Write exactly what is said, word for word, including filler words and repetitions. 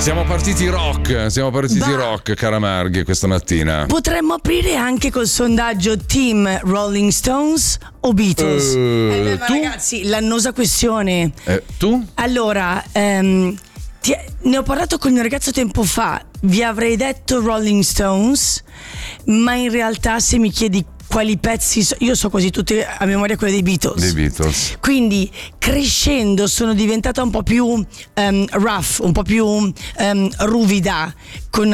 Siamo partiti rock, siamo partiti Va. rock, cara Marghe, questa mattina. Potremmo aprire anche col sondaggio team Rolling Stones o Beatles. Uh, eh beh, ma tu? ragazzi, l'annosa questione. Eh, tu? Allora, ehm, ti- ne ho parlato con il mio ragazzo tempo fa. Vi avrei detto Rolling Stones, ma in realtà se mi chiedi quali pezzi so, io so quasi tutte a memoria quelle dei Beatles. Dei Beatles. Quindi crescendo sono diventata un po' più um, rough, un po' più um, ruvida con